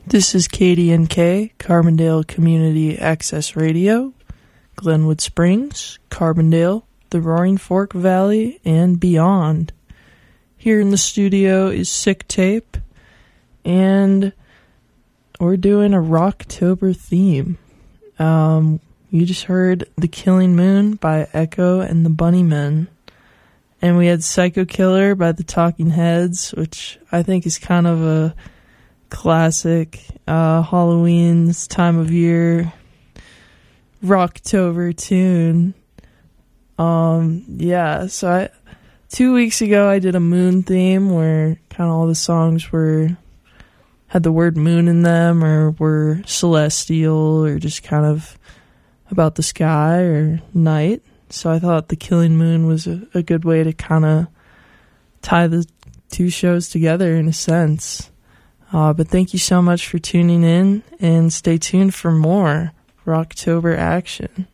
This is KDNK, Carbondale Community Access Radio, Glenwood Springs, Carbondale, the Roaring Fork Valley, and beyond. Here in the studio is Sick Tape, and we're doing a Rocktober theme. You just heard The Killing Moon by Echo and the Bunnymen. And we had Psycho Killer by the Talking Heads, which I think is kind of a classic Halloween's time of year Rocktober tune. So 2 weeks ago I did a moon theme where kind of all the songs had the word moon in them, or were celestial, or just kind of about the sky or night. So I thought The Killing Moon was a good way to kind of tie the two shows together in a sense. But thank you so much for tuning in, and stay tuned for more Rocktober action.